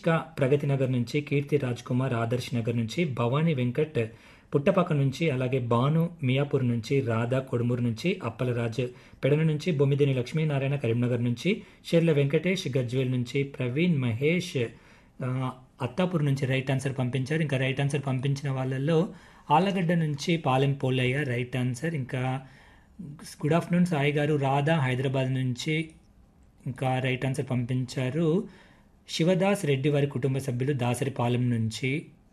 కనిష్క ప్రగతి నగర్ నుంచి, కీర్తి రాజ్ కుమార్ ఆదర్శ్ నగర్ నుంచి, భవానీ వెంకట్ పుట్టపాక నుంచి, అలాగే భాను మియాపూర్ నుంచి, రాధా కొడుమూరు నుంచి, అప్పలరాజు పెడన నుంచి, బొమ్మిదిని లక్ష్మీనారాయణ కరీంనగర్ నుంచి, షెర్ల వెంకటేష్ గజ్వేల్ నుంచి, ప్రవీణ్ మహేష్ అత్తాపూర్ నుంచి రైట్ ఆన్సర్ పంపించారు. ఇంకా రైట్ ఆన్సర్ పంపించిన వాళ్ళల్లో ఆళ్ళగడ్డ నుంచి పాలెం పోలయ్య రైట్ ఆన్సర్. ఇంకా గుడ్ ఆఫ్టర్నూన్ సాయి గారు, రాధా హైదరాబాద్ నుంచి ఇంకా రైట్ ఆన్సర్ పంపించారు. శివదాస్ రెడ్డి వారి కుటుంబ సభ్యులు దాసరిపాలెం నుంచి,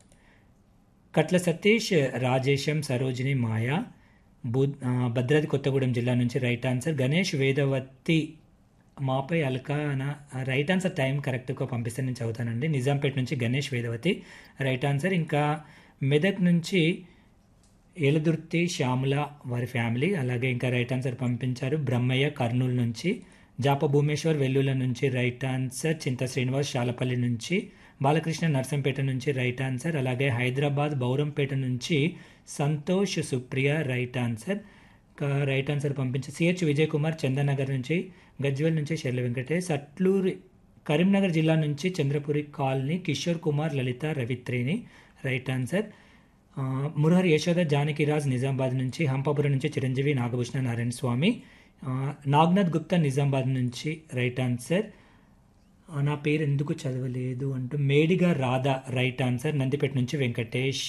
కట్ల సతీష్ రాజేశం సరోజిని మాయా భద్రాద్రి కొత్తగూడెం జిల్లా నుంచి రైట్ ఆన్సర్. గణేష్ వేదవతి మాపై అల్కానా రైట్ ఆన్సర్ టైం కరెక్ట్గా పంపిస్తే నేను చదువుతానండి. నిజాంపేట నుంచి గణేష్ వేదవతి రైట్ ఆన్సర్. ఇంకా మెదక్ నుంచి ఏలదుర్తి శ్యామల వారి ఫ్యామిలీ, అలాగే ఇంకా రైట్ ఆన్సర్ పంపించారు. బ్రహ్మయ్య కర్నూలు నుంచి, జాప భూమేశ్వర్ వెల్లుల నుంచి రైట్ ఆన్సర్. చింత శ్రీనివాస్ శాలపల్లి నుంచి, బాలకృష్ణ నర్సంపేట నుంచి రైట్ ఆన్సర్. అలాగే హైదరాబాద్ బౌరంపేట నుంచి Santosh Supriya right answer. Right answer పంపించి సిహెచ్ విజయ్ కుమార్ చందనగర్ నుంచి, గజ్వేల్ నుంచి షెర్ల వెంకటేష్, అట్లూరి కరీంనగర్ జిల్లా నుంచి చంద్రపురి కాలనీ కిషోర్ కుమార్ లలిత రవిత్రేని రైట్ ఆన్సర్. మురహరి యశోద జానకిరాజ్ నిజామాబాద్ నుంచి, హంపాపురం నుంచి చిరంజీవి నాగభూషణ నారాయణ స్వామి, నాగ్నాథ్ గుప్తా నిజామాబాద్ నుంచి రైట్ ఆన్సర్. నా పేరు ఎందుకు చదవలేదు అంటూ మేడిగా రాధా రైట్ ఆన్సర్. నందిపేట నుంచి వెంకటేష్.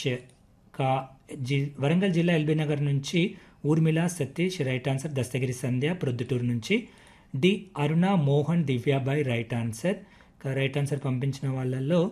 వరంగల్ జిల్లా ఎల్బీ నగర్ నుంచి ఊర్మిళ సతీష్ రైట్ ఆన్సర్. దస్తగిరి సంధ్య ప్రొద్దుటూరు నుంచి, డి అరుణ Mohan Divya Bai right answer. Right answer పంపించిన వాళ్ళల్లో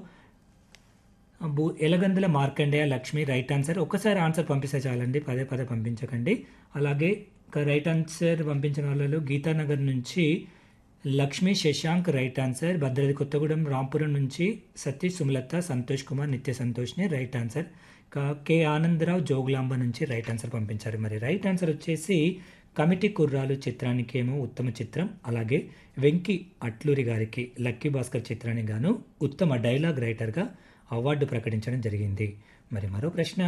ఎలగందుల మార్కండేయ లక్ష్మి రైట్ ఆన్సర్. ఒక్కసారి ఆన్సర్ పంపిస్తే చాలండి, పదే పదే పంపించకండి. అలాగే రైట్ ఆన్సర్ పంపించిన వాళ్ళలో గీతానగర్ నుంచి లక్ష్మీ శశాంక్ రైట్ ఆన్సర్. భద్రాద్రి కొత్తగూడెం రాంపురం నుంచి సతీష్ సుమలత సంతోష్ కుమార్ నిత్య సంతోష్ని right answer. K Anandarao Jogulamba నుంచి రైట్ ఆన్సర్ పంపించారు. మరి రైట్ ఆన్సర్ వచ్చేసి కమిటీ కుర్రాలు చిత్రానికి ఏమో ఉత్తమ చిత్రం, అలాగే వెంకి అట్లూరి గారికి లక్కీ భాస్కర్ చిత్రానికి గాను ఉత్తమ డైలాగ్ రైటర్గా అవార్డు ప్రకటించడం జరిగింది. మరి మరో ప్రశ్న,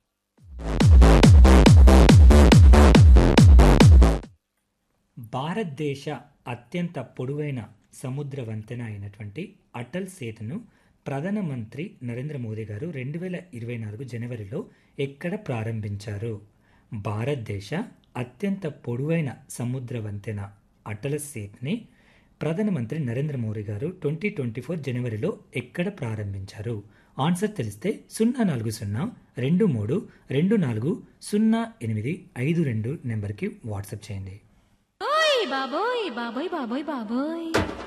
భారతదేశ అత్యంత పొడవైన సముద్ర వంతెన అయినటువంటి అటల్ సేతును ప్రధానమంత్రి నరేంద్ర మోదీ గారు 2024 జనవరిలో ఎక్కడ ప్రారంభించారు? భారతదేశ అత్యంత పొడవైన సముద్ర వంతెన అటల్ సేతుని ప్రధానమంత్రి నరేంద్ర మోదీ గారు 2024 జనవరిలో ఎక్కడ ప్రారంభించారు? ఆన్సర్ తెలిస్తే 04023240852 నెంబర్కి వాట్సాప్ చేయండి. బాబోయ్ బాబోయ్ బాబోయ్ బాబోయ్.